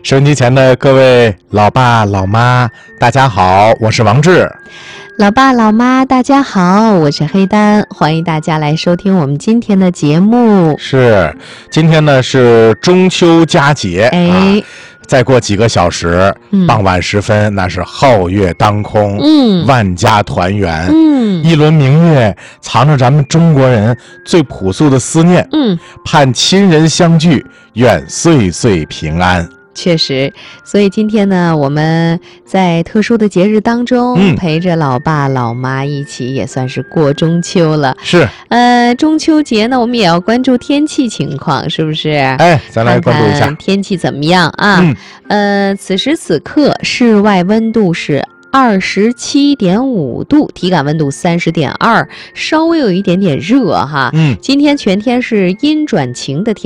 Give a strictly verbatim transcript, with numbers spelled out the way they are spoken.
收音机前的各位老爸老妈，大家好，我是王志。 老爸老妈，大家好，我是黑丹，欢迎大家来收听我们今天的节目。 是，今天呢是中秋佳节， 哎、啊， 再过几个小时、嗯、傍晚时分，那是皓月当空，嗯，万家团圆，嗯，一轮明月藏着咱们中国人最朴素的思念，嗯，盼亲人相聚，愿岁岁平安。 确实，所以今天呢，我们在特殊的节日当中、嗯、陪着老爸老妈一起，也算是过中秋了。 是， 呃，中秋节呢，我们也要关注天气情况，是不是？ 哎，咱来关注一下看看天气怎么样啊？嗯、呃，此时此刻室外温度是二十七点五度，体感温度三十点二，稍微有一点点热哈。嗯，今天全天是阴转晴的天。